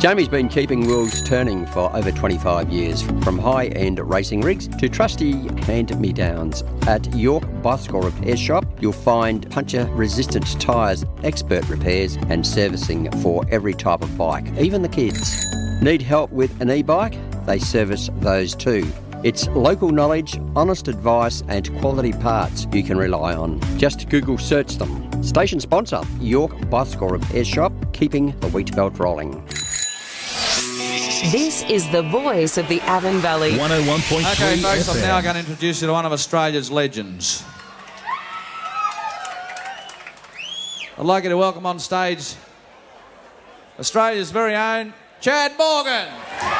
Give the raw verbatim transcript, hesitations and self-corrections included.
Jamie's been keeping wheels turning for over twenty-five years, from high-end racing rigs to trusty hand-me-downs. At York Bicycle Repair Shop, you'll find puncture-resistant tyres, expert repairs and servicing for every type of bike, even the kids. Need help with an e-bike? They service those too. It's local knowledge, honest advice and quality parts you can rely on. Just Google search them. Station sponsor, York Bicycle Repair Shop, keeping the wheat belt rolling. This is the voice of the Avon Valley. one oh one point three Okay, folks, F M. I'm now going to introduce you to one of Australia's legends. I'd like you to welcome on stage Australia's very own Chad Morgan.